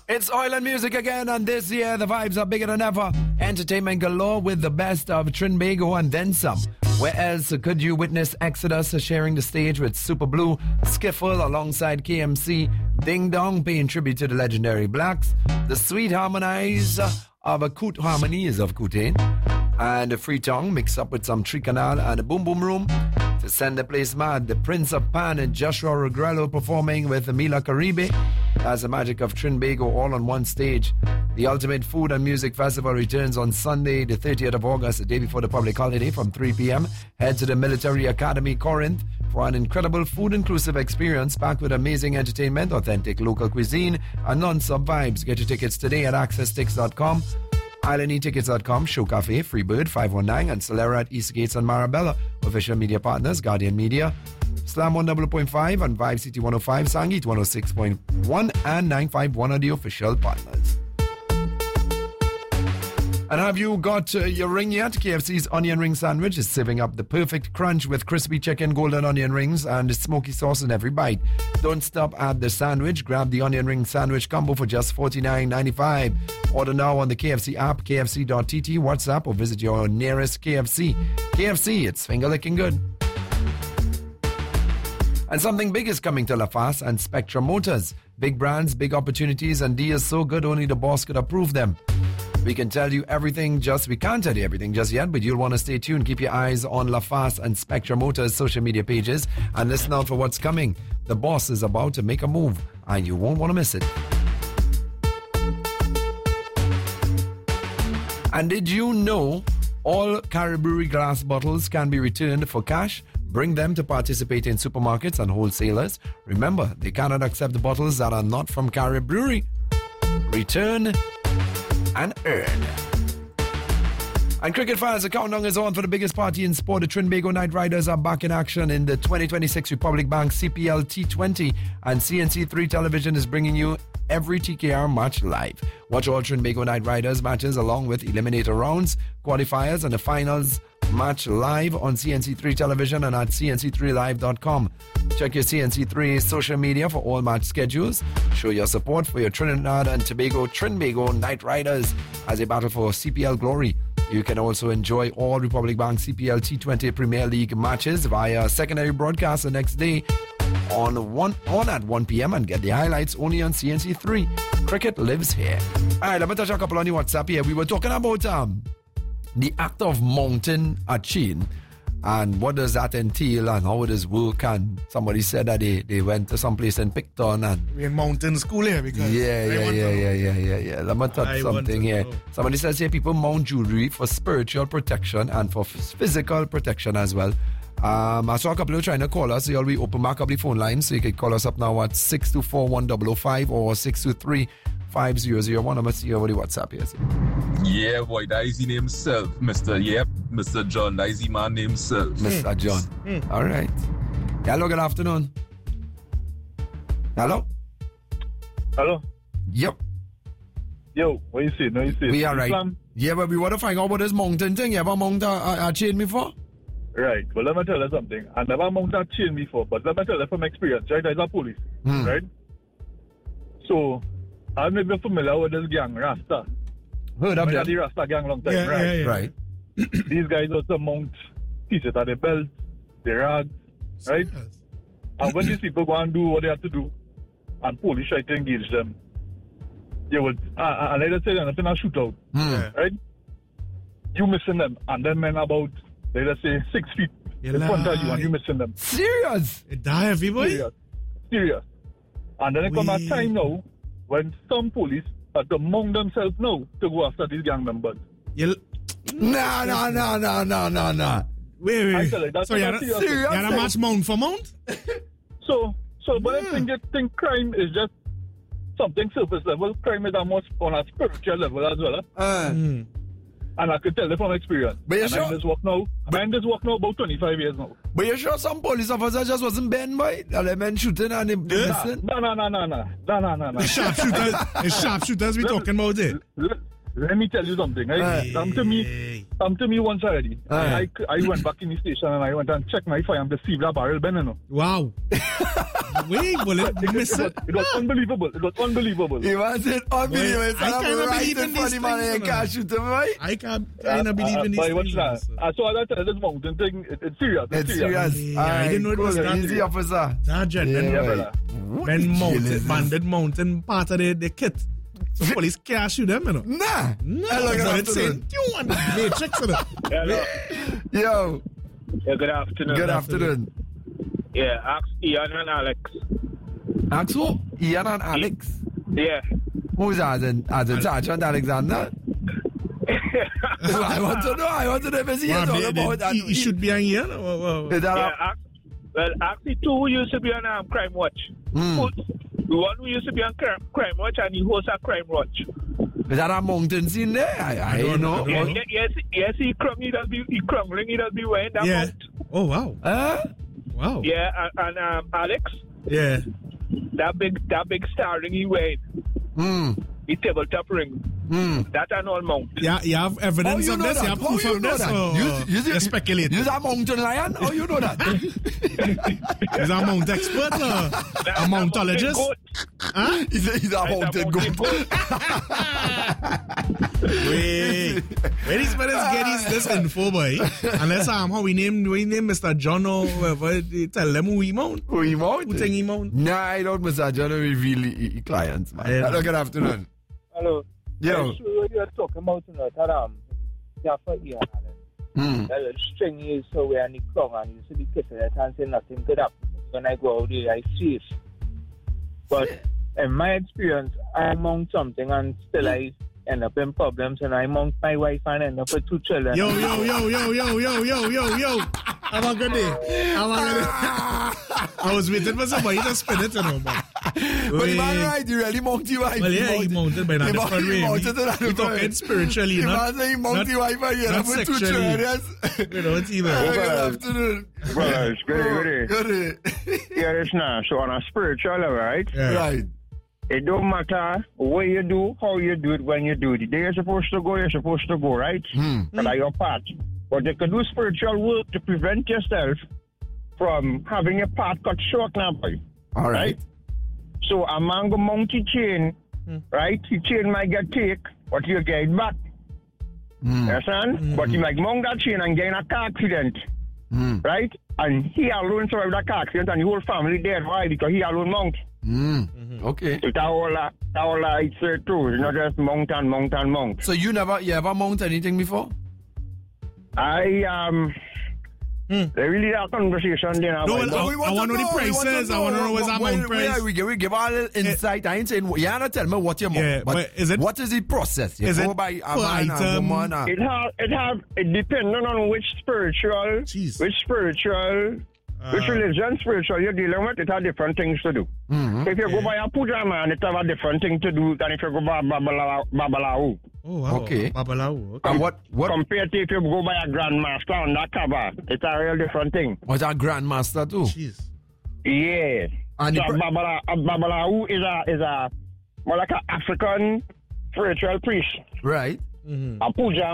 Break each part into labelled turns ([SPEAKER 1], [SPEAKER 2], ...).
[SPEAKER 1] It's Oil and Music again, and this year the vibes are bigger than ever. Entertainment galore with the best of Trinbago and then some. Where else could you witness Exodus sharing the stage with Super Blue, Skiffle alongside KMC, Ding Dong paying tribute to the legendary Blacks, the sweet harmonies of a Coot Harmonies of Kutain, and a Free Tongue mixed up with some Tricanal and a Boom Boom Room to send the place mad. The Prince of Pan and Joshua Regrello performing with Mila Caribe. That's the magic of Trinbago all on one stage. The Ultimate Food and Music Festival returns on Sunday, the 30th of August, the day before the public holiday from 3 p.m. Head to the Military Academy, Corinth, for an incredible food-inclusive experience packed with amazing entertainment, authentic local cuisine, and non-stop vibes. Get your tickets today at accesstix.com, islandetickets.com, Show Cafe, Freebird 519, and Solera at Eastgates and Marabella. Official media partners, Guardian Media, Slam 100.5 and Vibe City 105, Sangit 106.1 and 951 are the official partners. And have you got your ring yet? KFC's onion ring sandwich is serving up the perfect crunch with crispy chicken, golden onion rings, and smoky sauce in every bite. Don't stop at the sandwich. Grab the onion ring sandwich combo for just $49.95. Order now on the KFC app, kfc.tt, WhatsApp, or visit your nearest KFC. KFC, it's finger licking good. And something big is coming to LaFast and Spectra Motors. Big brands, big opportunities, and deals so good only the boss could approve them. We can't tell you everything just yet, but you'll want to stay tuned. Keep your eyes on LaFast and Spectra Motors social media pages and listen out for what's coming. The boss is about to make a move and you won't want to miss it. And did you know all Caribou glass bottles can be returned for cash? Bring them to participate in supermarkets and wholesalers. Remember, they cannot accept the bottles that are not from Caribou. Return and earn. And cricket fans, the countdown is on for the biggest party in sport. The Trinbago Knight Riders are back in action in the 2026 Republic Bank CPL T20, and CNC3 Television is bringing you every TKR match live. Watch all Trinbago Knight Riders matches along with eliminator rounds, qualifiers, and the finals match live on CNC3 Television and at cnc3live.com. Check your CNC3 social media for all match schedules. Show your support for your Trinidad and Tobago Trinbago Knight Riders as they battle for CPL glory. You can also enjoy all Republic Bank CPL T20 Premier League matches via secondary broadcast the next day on at 1 p.m. and get the highlights only on CNC3. Cricket lives here. Alright, let me touch a couple on the WhatsApp here. We were talking about the act of mounting a chain and what does that entail and how does it work, and somebody said that they went to some place in Picton and
[SPEAKER 2] we're in mountain school here because
[SPEAKER 1] yeah. Let me touch something here. Somebody says here people mount jewelry for spiritual protection and for physical protection as well. I saw a couple of trying to call us, so you'll be open back up the phone line, so you can call us up now at 624-1005 or 623-5001. I'm going to see over the WhatsApp here.
[SPEAKER 3] Yeah, boy, that is his name himself, Mr. John. That is his man name himself.
[SPEAKER 1] Mr. John. All right. Hello, good afternoon. Hello?
[SPEAKER 4] Hello?
[SPEAKER 1] Yep.
[SPEAKER 4] Yo, what you say?
[SPEAKER 1] We are right. Yeah, but we want to find out about this mountain thing. You ever mount a chain before?
[SPEAKER 4] Right. Well, let me tell you something. I never mounted a chain before, but let me tell you from experience, right? As a police, right? So, I may be familiar with this gang, Rasta.
[SPEAKER 1] Heard of
[SPEAKER 4] the Rasta gang long time, right?
[SPEAKER 1] Right.
[SPEAKER 4] These guys also mount pieces at the belt, the rags, right? And when these people go and do what they have to do, and police try to engage them, you would, and let us say they're in a shootout, right? You missing them, and then men about, let us say, 6 feet in front of you, and you missing them.
[SPEAKER 1] Serious?
[SPEAKER 2] It die everybody?
[SPEAKER 4] Serious. And then it come a time now when some police have to mount themselves now to go after these gang members.
[SPEAKER 2] No. Wait. So you're a match mount for mount?
[SPEAKER 4] So but I think crime is just something surface level. Crime is almost on a spiritual level as well. And I could tell it from experience.
[SPEAKER 1] But you sure?
[SPEAKER 4] I'm in this work now about 25 years now.
[SPEAKER 1] But you sure some police officers just wasn't bent by the men shooting and they missing?
[SPEAKER 4] No.
[SPEAKER 2] The sharpshooters we talking about it.
[SPEAKER 4] let me tell you something. Right? Come to me once already. I went back in the station and I went and checked my fire and perceived that barrel bend, you know.
[SPEAKER 2] Wow. Wait,
[SPEAKER 4] it was unbelievable. It was unbelievable.
[SPEAKER 1] It wasn't unbelievable.
[SPEAKER 2] I can't believe in these things. I can't believe in these things.
[SPEAKER 4] So I tell this mountain thing, it's serious.
[SPEAKER 1] It's serious.
[SPEAKER 2] I didn't know it was that.
[SPEAKER 1] Easy, officer.
[SPEAKER 2] Sergeant, banded mountain part of the kit. So police can't shoot them, you know.
[SPEAKER 1] Nah.
[SPEAKER 2] Hello, good afternoon.
[SPEAKER 1] Yo.
[SPEAKER 5] Yeah, good afternoon.
[SPEAKER 1] Good afternoon.
[SPEAKER 5] Yeah, ask Ian and Alex.
[SPEAKER 1] Ask who? Ian and Alex?
[SPEAKER 5] Yeah.
[SPEAKER 1] Who's as in Sergeant Alexander? I want to know if it's here talking about that.
[SPEAKER 2] He should be on here.
[SPEAKER 5] Ask the two who used to be on Crime Watch. The one who used to be on Crime Watch and he hosts a Crime Watch.
[SPEAKER 1] Is that a mountain scene there? I don't know.
[SPEAKER 5] Yes, he does be crumbling, he does be wearing that mount.
[SPEAKER 2] Oh, wow. Wow.
[SPEAKER 5] Yeah, and Alex?
[SPEAKER 2] Yeah.
[SPEAKER 5] That big star ring he wearing. The tabletop ring. That an all mount.
[SPEAKER 2] Yeah, you have evidence of this? You have proof of this? You're speculating.
[SPEAKER 1] You're a mountain lion? How you know that?
[SPEAKER 2] He's a mount expert? A mountologist? Huh?
[SPEAKER 1] He's a mountain goat.
[SPEAKER 2] Wait. Where these fellas get this info, boy? Unless how we name Mr. John or whoever, tell them who he mount.
[SPEAKER 1] Who he mount?
[SPEAKER 2] Who think he mount?
[SPEAKER 1] Nah, I don't, Mr. John, reveal clients, man.
[SPEAKER 2] Yeah.
[SPEAKER 1] Good afternoon.
[SPEAKER 5] Hello.
[SPEAKER 1] Yo.
[SPEAKER 5] I'm sure you're talking about for Ian Allen. That little string is so we're in the clung and you see the kiss and I can't say nothing good up. When I go out there, I see it. But in my experience, I mount something and still I end up in problems and I mount my wife and end up with 2 children.
[SPEAKER 2] Yo. Have a good day. I was waiting for somebody to spin it, you know, man.
[SPEAKER 1] But the man right, he really mounted your wife.
[SPEAKER 2] Well, yeah, he mounted by a different way. He talking spiritually, not sexually. You know, it's even.
[SPEAKER 1] Good afternoon.
[SPEAKER 6] Well, it's good.
[SPEAKER 1] Good.
[SPEAKER 6] Yeah, it's now. So on a spiritual level, right?
[SPEAKER 2] Yeah.
[SPEAKER 1] Right.
[SPEAKER 6] It don't matter what you do, how you do it, when you do it. The day you're supposed to go, right? That's your part. But you can do spiritual work to prevent yourself from having your path cut short now, boy.
[SPEAKER 1] All right.
[SPEAKER 6] So a man go mount the chain, right? The chain might get take, but you get it back. Understand? But you might mount that chain and get in a car accident, right? And he alone survived that car accident and the whole family dead. Why? Because he alone mount.
[SPEAKER 1] Okay.
[SPEAKER 6] So that all it's true. It's not just mount.
[SPEAKER 1] So you ever mount anything before?
[SPEAKER 6] They really have conversation there.
[SPEAKER 2] No, I want to know the prices. I want to know what's our mount price.
[SPEAKER 1] We give all the insight. I ain't saying you not tell me what you mount.
[SPEAKER 2] Yeah, but is it,
[SPEAKER 1] what is the process? You go by a man and a woman.
[SPEAKER 6] It depends on which spiritual, which religion spiritual you're dealing with. It has different things to do. If you go by a puja man, it has a different thing to do than if you go by Babalawo.
[SPEAKER 2] Oh, wow.
[SPEAKER 1] Okay.
[SPEAKER 2] Babalawo.
[SPEAKER 1] Okay. And what?
[SPEAKER 6] Compared to if you go by a grandmaster on that cover, it's a real different thing.
[SPEAKER 1] What's a grandmaster too?
[SPEAKER 2] Jeez.
[SPEAKER 6] Yeah.
[SPEAKER 1] And
[SPEAKER 6] so Babalawo is a more like an African spiritual priest.
[SPEAKER 1] Right.
[SPEAKER 6] A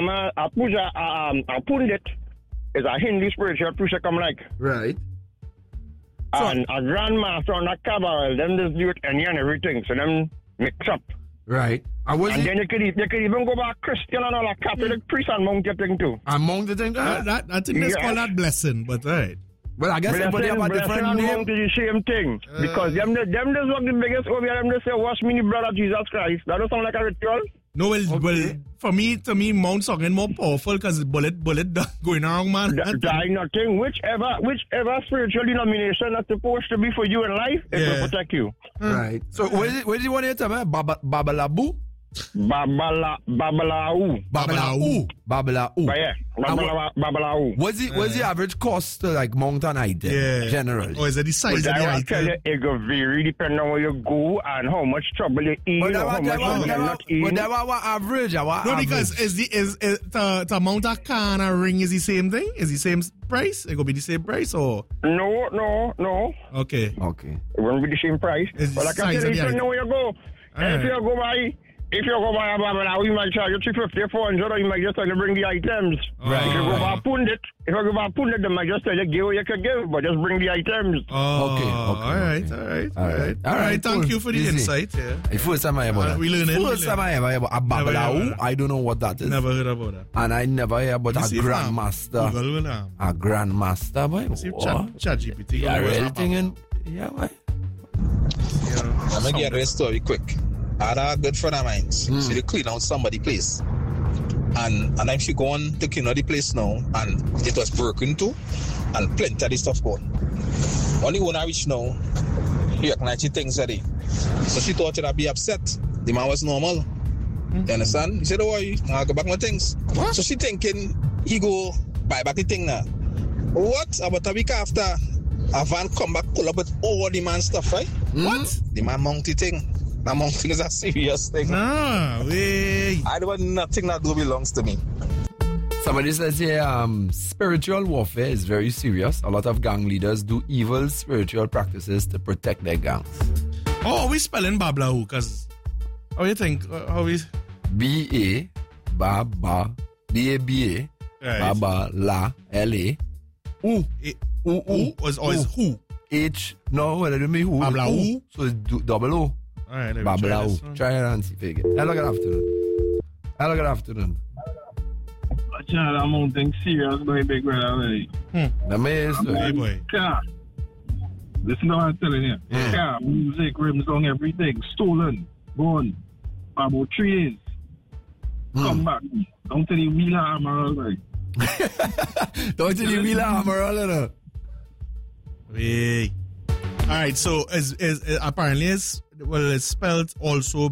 [SPEAKER 6] pundit is a Hindu spiritual priest that come like.
[SPEAKER 1] Right.
[SPEAKER 6] And a grandmaster on that cover, them just do it and everything. So them mix up.
[SPEAKER 1] Right.
[SPEAKER 6] And then you could even go back Christian and all a Catholic priest and mount your thing too.
[SPEAKER 1] And mount the thing?
[SPEAKER 2] I think that's called that blessing, but right.
[SPEAKER 1] Well, I guess everybody have a different name.
[SPEAKER 6] Mount is the same thing. Because them just what the biggest over them just say, wash me the blood of Jesus Christ. That don't sound like a ritual.
[SPEAKER 2] No, well, to me, mount something more powerful because bullet going around, man.
[SPEAKER 6] Die nothing. Whichever spiritual denomination that's supposed to be for you in life, it will protect you.
[SPEAKER 1] Right. So, where do you want to tell me? Babalabu?
[SPEAKER 6] Babalawo.
[SPEAKER 1] Babalawo. What's the average cost to like mount an item generally?
[SPEAKER 2] Or is it the size of the
[SPEAKER 6] item?
[SPEAKER 2] item?
[SPEAKER 6] It will vary depending on where you go and how much trouble you eat or how much you not eat.
[SPEAKER 1] But that was average.
[SPEAKER 2] No, because to mount a car and a ring is the same thing? Is the same price? It will be the same price or?
[SPEAKER 6] No.
[SPEAKER 2] Okay.
[SPEAKER 6] It won't be the same price. But like I said, you know where you go. If you go by if you go buy a Babalawo, you might charge you 350, 400, or you might just tell you bring the items.
[SPEAKER 1] Right.
[SPEAKER 6] If you go buy a pundit, they might just tell you give what you can give, but just bring the items.
[SPEAKER 1] Okay.
[SPEAKER 2] All right. Thank you for the insight. Yeah.
[SPEAKER 1] The first time I ever heard
[SPEAKER 2] we learn it.
[SPEAKER 1] First time I ever heard a Babalawo, I don't know what that is.
[SPEAKER 2] Never heard about that.
[SPEAKER 1] And I never heard about a grandmaster. A grandmaster, boy.
[SPEAKER 2] See ChatGPT.
[SPEAKER 1] Yeah, real thing in. Yeah, boy.
[SPEAKER 7] I'm going to get this story quick. I had a good friend of mine. So they clean out somebody's place. And I'm she gone to clean out the place now. And it was broken too. And plenty of the stuff gone. Only when I reached now, he acknowledged things already. So she thought she'd be upset. The man was normal. You understand? He said, "Oh, I'll go back my things." What? So she thinking he go buy back the thing now. What? About a week after, a van come back, pull up with all the man's stuff, right? What? The man monkey thing. That monkey is a serious thing.
[SPEAKER 2] Nah, way.
[SPEAKER 7] I don't want nothing that do belongs to me.
[SPEAKER 1] Somebody says here, spiritual warfare is very serious. A lot of gang leaders do evil spiritual practices to protect their gangs.
[SPEAKER 2] Oh, are we spelling Babalawo? Because, how you think? How we...
[SPEAKER 1] B-A, Baba, B-A-B-A,
[SPEAKER 2] Right.
[SPEAKER 1] Baba, La, L-A, U,
[SPEAKER 2] Who? Is who?
[SPEAKER 1] H, no, what do you mean who?
[SPEAKER 2] Babalawo.
[SPEAKER 1] U. So it's double O.
[SPEAKER 2] All right, let me try this
[SPEAKER 1] Babalawo.
[SPEAKER 2] one.
[SPEAKER 1] Try it and see if you get it. Hello, good afternoon.
[SPEAKER 4] Child, I'm on things serious, my big brother. Already.
[SPEAKER 1] The man is
[SPEAKER 2] Hey, boy.
[SPEAKER 4] Car. Listen to what I'm telling you. Car, music, rims on everything. Stolen. Gone. About 3 years. Come back. Don't tell you wheel hammer, right?
[SPEAKER 1] Don't tell you wheel hammer all of that.
[SPEAKER 2] Hey. All right, so is apparently it's spelled also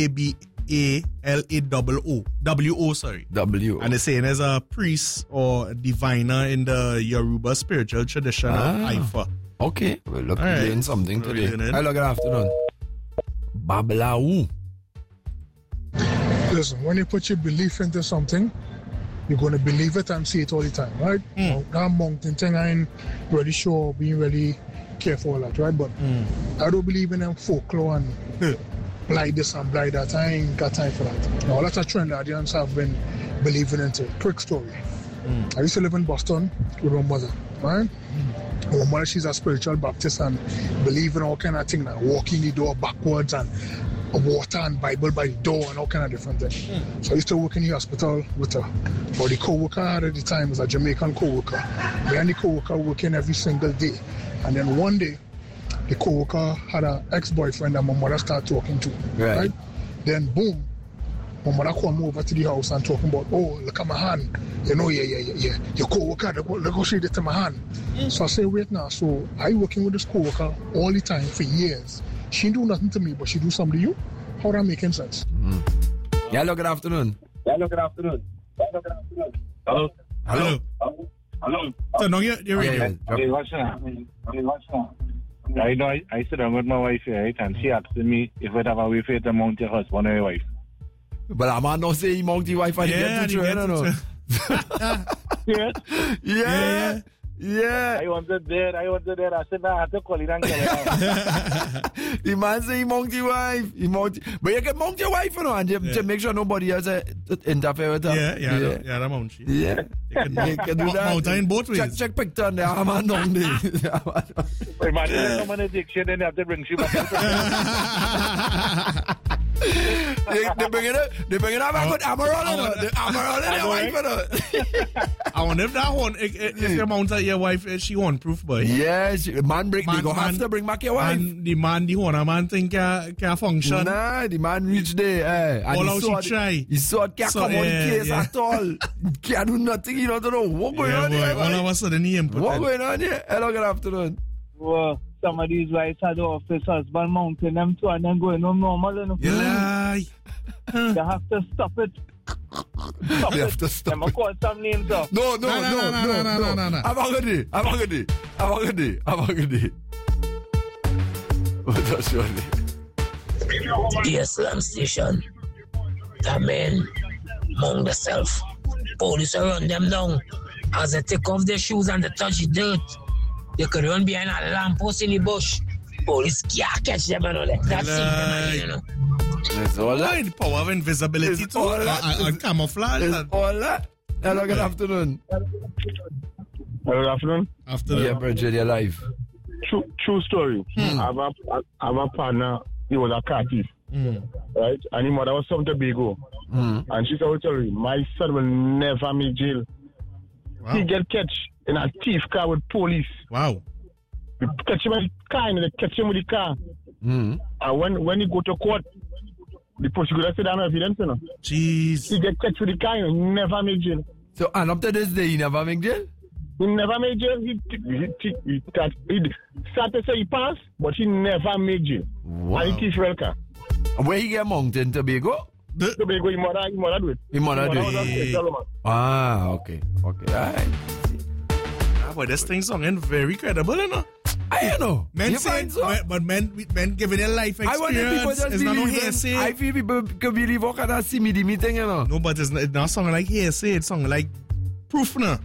[SPEAKER 2] B-A-B-A-L-A-O-O, sorry.
[SPEAKER 1] W.
[SPEAKER 2] And they're saying as a priest or diviner in the Yoruba spiritual tradition of Ifa.
[SPEAKER 1] Okay, well, look,
[SPEAKER 2] All
[SPEAKER 1] we're
[SPEAKER 2] right.
[SPEAKER 1] doing something
[SPEAKER 2] We're
[SPEAKER 1] today.
[SPEAKER 2] learning.
[SPEAKER 1] Hello, good afternoon. Babalawo.
[SPEAKER 8] Listen, when you put your belief into something, you're going to believe it and see it all the time, right? You know, that mountain thing, I ain't really sure, being really careful of that, right? But I don't believe in them folklore and blind this and blind that. I ain't got time for that. Now, that's a trend that Audience have been believing into. Quick story. I used to live in Boston with my mother, right? My mother, she's a spiritual Baptist and believe in all kind of things, like walking the door backwards and water and Bible by the door and all kind of different things. So I used to work in the hospital with her. But the co-worker I had at the time was a Jamaican co-worker. Me and the co-worker working every single day. And then one day, the co-worker had an ex-boyfriend that my mother started talking to.
[SPEAKER 1] Right.
[SPEAKER 8] Then boom, my mother come over to the house and talking about, oh, look at my hand. You know, yeah. Your co-worker, look how she did to my hand. So I say, wait now. So I working with this co-worker all the time for years. She do nothing to me, but she do something to you. How that making sense?
[SPEAKER 1] Hello, good afternoon.
[SPEAKER 4] Hello.
[SPEAKER 1] Hello.
[SPEAKER 2] So now you're ready.
[SPEAKER 1] Yeah.
[SPEAKER 4] What's that? I know I sit down with my wife here, right? And she asked me if I'd have a way for to mount your husband or your wife.
[SPEAKER 1] But I'm not saying he monkey wife and he get to train, no.
[SPEAKER 4] Yes?
[SPEAKER 1] Yeah.
[SPEAKER 4] I wanted there. I said, I have to call it and get it out.
[SPEAKER 1] The man say he monkey wife. But you can mount your wife, you know, and to make sure nobody else interfere with her.
[SPEAKER 2] Yeah, that mount she.
[SPEAKER 1] Yeah. You can do that.
[SPEAKER 2] Mount her in both ways.
[SPEAKER 1] Check picture on there. I'm on down there.
[SPEAKER 4] Imagine someone addiction and they have to bring you back.
[SPEAKER 1] They bring it up. They bring it up. I got Amaral in it. Amaral in your wife, you know.
[SPEAKER 2] I wonder if that one, if you mount your wife, she won't proof, boy.
[SPEAKER 1] Yes, man break. They go have to bring back your wife.
[SPEAKER 2] And the man thing can function.
[SPEAKER 1] Nah, the man reach there. And
[SPEAKER 2] All out she try.
[SPEAKER 1] He saw it can't come on the case at all. Can't do nothing. You don't know what's going on here.
[SPEAKER 2] All of a sudden he input.
[SPEAKER 1] What's going on here? Hello, good afternoon.
[SPEAKER 5] Well, some of these wives had the office husband mounting them too and then going on normal, you know.
[SPEAKER 2] You lie.
[SPEAKER 5] They have to stop it.
[SPEAKER 1] They have to stop
[SPEAKER 5] Them a call some names up.
[SPEAKER 1] No.
[SPEAKER 2] No.
[SPEAKER 1] Have a good day. What's your name?
[SPEAKER 9] The Islam station. The men among themselves. Police run them down. As they take off their shoes and they touch the dirt, they could run behind a lamppost in the bush. Police can't catch them and all that. That's it, you know.
[SPEAKER 1] It's all that.
[SPEAKER 2] The power of invisibility
[SPEAKER 1] It's
[SPEAKER 2] too.
[SPEAKER 1] all that.
[SPEAKER 2] And camouflage.
[SPEAKER 1] It's all that. Hello, good afternoon.
[SPEAKER 6] Good afternoon.
[SPEAKER 1] Yeah, Bridget, you're live.
[SPEAKER 6] True story. I have a partner, he was a car thief. Right? And his mother was from Tobago. And she said, tell me, my son will never make jail.
[SPEAKER 2] Wow.
[SPEAKER 6] He get catch in a thief car with police.
[SPEAKER 2] Wow.
[SPEAKER 6] They catch him in the car and they catch him with the car. And when he go to court, the prosecutor said, I don't have evidence, you know.
[SPEAKER 2] Jeez.
[SPEAKER 6] He get catch with the car and he never make jail.
[SPEAKER 1] So, and up to this day, he never make jail?
[SPEAKER 6] He never made jail. He started to say he passed, but he never made jail.
[SPEAKER 1] Wow.
[SPEAKER 6] And he thief real car.
[SPEAKER 1] Where he get mountain Tobago?
[SPEAKER 6] Tobago, his mother do it.
[SPEAKER 1] His mother do
[SPEAKER 6] it.
[SPEAKER 1] Ah, okay. All right.
[SPEAKER 2] But this thing sounding very credible, you know.
[SPEAKER 1] I know.
[SPEAKER 2] Men say, but men giving their life experience.
[SPEAKER 1] I want people just
[SPEAKER 2] it's not no
[SPEAKER 1] believe
[SPEAKER 2] hearsay.
[SPEAKER 1] I feel people can believe what kind of see me the meeting, you know.
[SPEAKER 2] No, but it's not something like hearsay. It's something like proof, no.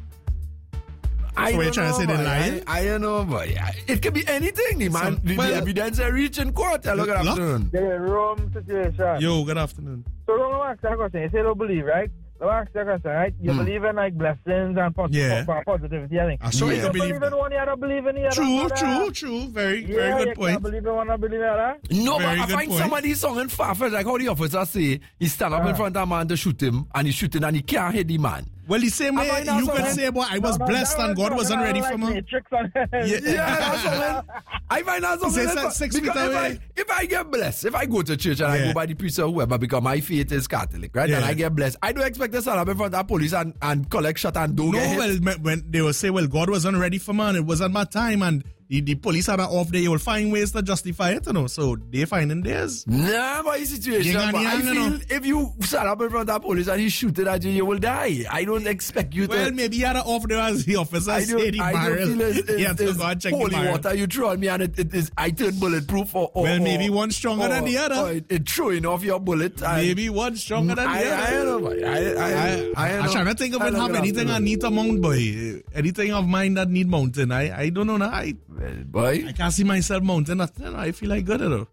[SPEAKER 1] I
[SPEAKER 2] what you're trying to say, they're lying?
[SPEAKER 1] I don't know, but it could be anything. The evidence are reaching court. Hello, good afternoon.
[SPEAKER 5] The Rome situation.
[SPEAKER 2] Yo, good afternoon.
[SPEAKER 5] So don't ask that question. You say don't believe, right? Don't ask that question, right? You believe in like blessings and positivity, I think.
[SPEAKER 2] I sure you don't believe
[SPEAKER 5] in one, you don't believe in the other.
[SPEAKER 2] True. Very good point.
[SPEAKER 5] You believe in one, I believe in the other.
[SPEAKER 1] No,
[SPEAKER 2] Very
[SPEAKER 1] but I find
[SPEAKER 2] point.
[SPEAKER 1] somebody song and far-fetched, like how the officer say, he stand up in front of a man to shoot him, and he shooting and he can't hit the man.
[SPEAKER 2] Well, the same way you can say, boy, I was blessed and God wasn't ready for me.
[SPEAKER 1] That's something. I find that something.
[SPEAKER 2] He says 6 feet away.
[SPEAKER 1] If I get blessed, if I go to church and I go by the priest or whoever, because my faith is Catholic, right? And I get blessed, I don't expect to stand up in front of the police and collect shot and don't get hit.
[SPEAKER 2] Well, when they will say, well, God wasn't ready for man, it wasn't my time, and the police had an off day, you will find ways to justify it, you know. So they finding theirs.
[SPEAKER 1] Nah, but it's situation.
[SPEAKER 2] Yang
[SPEAKER 1] But I
[SPEAKER 2] and yang,
[SPEAKER 1] feel
[SPEAKER 2] you know.
[SPEAKER 1] if you stand up in front of the police and you shoot it at you, you will die. I don't expect you to.
[SPEAKER 2] Well, maybe you had an off day as the officer
[SPEAKER 1] I
[SPEAKER 2] said the barrel.
[SPEAKER 1] don't feel
[SPEAKER 2] You have to
[SPEAKER 1] it's
[SPEAKER 2] go and check the
[SPEAKER 1] holy
[SPEAKER 2] barrel.
[SPEAKER 1] water you throw on me and it is I turn bulletproof or
[SPEAKER 2] Well, maybe one stronger than the other.
[SPEAKER 1] Or it throwing off your bullet.
[SPEAKER 2] Maybe one stronger than the other.
[SPEAKER 1] I don't know.
[SPEAKER 2] I'm trying to think of it have anything I need to mount, boy. Anything of mine that need mountain. I don't know now.
[SPEAKER 1] Boy.
[SPEAKER 2] I can't see myself mountain nothing. I feel like good at it.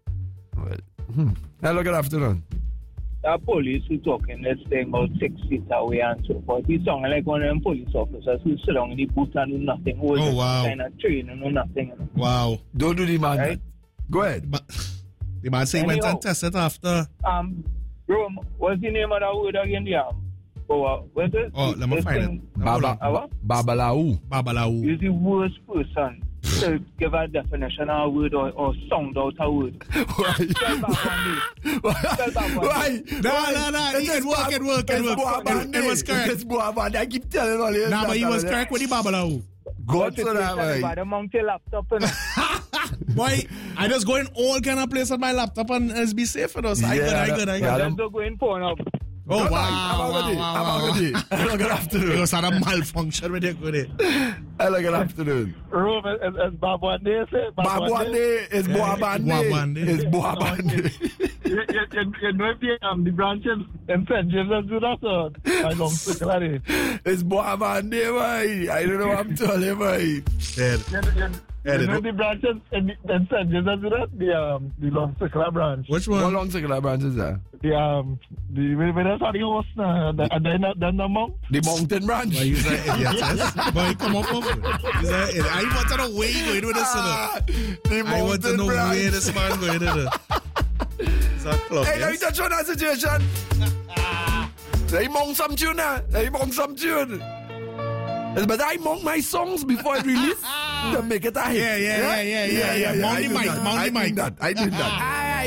[SPEAKER 1] Hello, good afternoon.
[SPEAKER 5] The police who talking, let's say about 6 feet away and so forth. He's sounding like one of them police officers who sit down in the booth and do nothing.
[SPEAKER 2] Oh, wow.
[SPEAKER 5] Kind of train and do nothing.
[SPEAKER 2] Wow.
[SPEAKER 1] Don't do the man.
[SPEAKER 5] Right?
[SPEAKER 1] Go ahead.
[SPEAKER 2] But the man say he went and tested after.
[SPEAKER 5] Rome, what's the name of that word again? What's it?
[SPEAKER 2] Oh, let me find it.
[SPEAKER 1] Babalau.
[SPEAKER 2] Babalau.
[SPEAKER 5] You're the worst person to give a definition of a word or sound out a word.
[SPEAKER 1] Why?
[SPEAKER 2] No. It worked. It was correct.
[SPEAKER 1] It's Boaband. I keep telling all you.
[SPEAKER 2] Nah, but he was correct with the Babalau.
[SPEAKER 1] God so that way.
[SPEAKER 5] By the monkey laptop.
[SPEAKER 2] Boy, I just go in all kind of places on my laptop and be safe for us. I good.
[SPEAKER 5] Let's go in porn up.
[SPEAKER 2] Oh,
[SPEAKER 1] Good
[SPEAKER 2] wow.
[SPEAKER 1] Hello, good afternoon.
[SPEAKER 2] It was a malfunction with it.
[SPEAKER 1] Hello, good afternoon.
[SPEAKER 5] Rome, is Babwande say?
[SPEAKER 1] Babwande is Boabande. It's Boabande.
[SPEAKER 5] You know if the branches and fences and do that, I don't think
[SPEAKER 1] it's Boabande, boy. I don't know what I'm telling you, boy.
[SPEAKER 5] You know the branches and fences and do that? The long circular branch.
[SPEAKER 2] Which one?
[SPEAKER 1] What long circular branch is that?
[SPEAKER 5] When I saw the horse, and then the monk.
[SPEAKER 1] The mountain branch.
[SPEAKER 2] Boy, he's an idiot, yes. Boy, come up. He's an idiot. I want to know where you're going with this. I want to know where this man going with it. It's a club,
[SPEAKER 1] hey,
[SPEAKER 2] yes?
[SPEAKER 1] let me touch on that situation. They mong some tune now. But I mong my songs before I release to make it a hit.
[SPEAKER 2] Yeah. Mount the mic.
[SPEAKER 1] I did that.